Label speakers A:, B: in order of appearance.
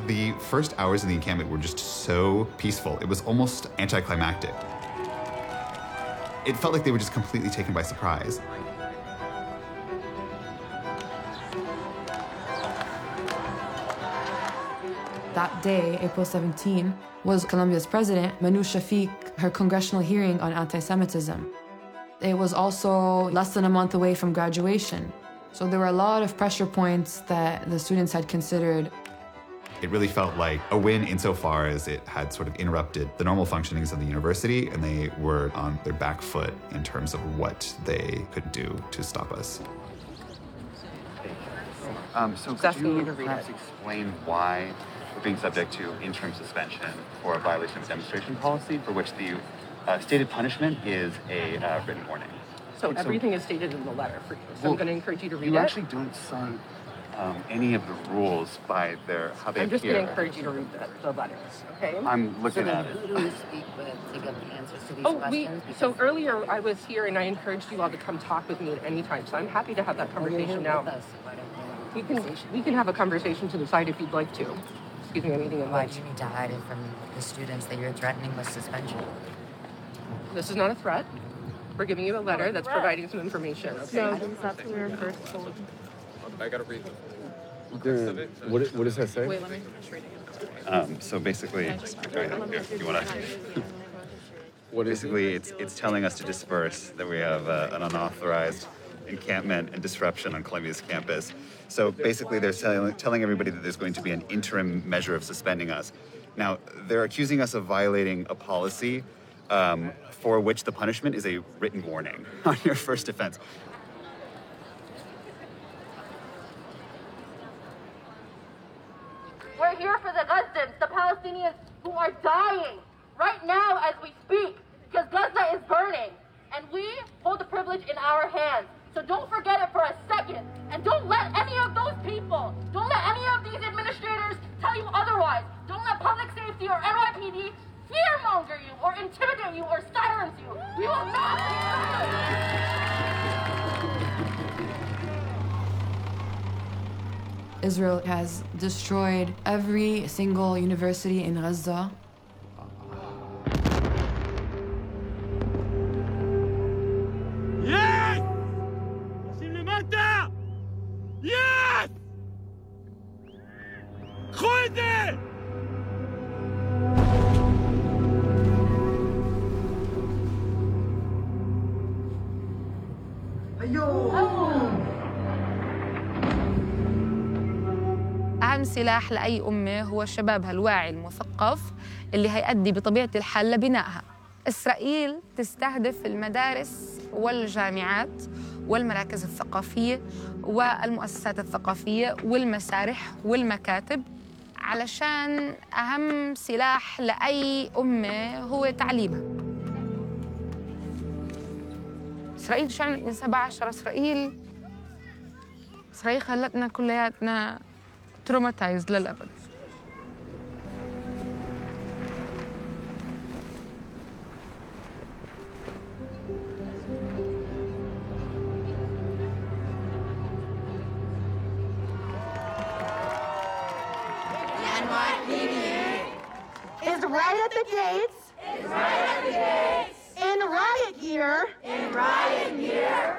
A: The first hours in the encampment were just so peaceful. It was almost anticlimactic. It felt like they were just completely taken by surprise.
B: That day, April 17, was Colombia's president, Manu Shafiq, her congressional hearing on anti-Semitism. It was also less than a month away from graduation. So there were a lot of pressure points that the students had considered.
A: It really felt like a win insofar as it had sort of interrupted the normal functionings of the university, and they were on their back foot in terms of what they could do to stop us.
C: So could you perhaps explain why we're being subject to interim suspension for a violation of demonstration policy for which the stated punishment is a written warning?
D: So everything is stated in the letter for you. So I'm going to encourage you to read it.
C: You actually don't cite any of the rules by how they appear.
D: I'm just going to encourage you to read the letters, okay?
C: I'm looking at it.
E: Who do we speak with to get the answers to these questions?
D: So earlier I was here and I encouraged you all to come talk with me at any time. So I'm happy to have that conversation now. We can have a conversation to the side if you'd like to. Excuse me, I'm eating a
E: Why do you need to hide it from the students that you're threatening with suspension?
D: This is not a threat. We're giving you a letter that's providing some information, okay?
F: No, that's what we were first told.
G: I gotta read
H: What does that say?
F: Wait, let me finish reading it.
C: So basically, you want to? Basically, it's telling us to disperse, that we have an unauthorized encampment and disruption on Columbia's campus. So basically, they're telling everybody that there's going to be an interim measure of suspending us. Now, they're accusing us of violating a policy for which the punishment is a written warning on your first offense.
I: We're here for the Gazans, the Palestinians who are dying right now as we speak, because Gaza is burning, and we hold the privilege in our hands. So don't forget it for a second, and don't let any of those people, don't let any of these administrators tell you otherwise. Don't let public safety or NYPD fearmonger you or intimidate you or silence you. We will not be silent.
B: Israel has destroyed every single university in Gaza.
J: Yes! Yes! خذ!
F: أهم سلاح لأي أمة هو شبابها الواعي المثقف اللي هيؤدي بطبيعة الحال لبنائها. إسرائيل تستهدف المدارس والجامعات والمراكز الثقافية والمؤسسات الثقافية والمسارح والمكاتب علشان أهم سلاح لأي أمة هو تعليمها. إسرائيل شو عملت من 17 إسرائيل خلتنا كلياتنا تروماتايزد للأبد.
I: Is right at the gates. In riot gear.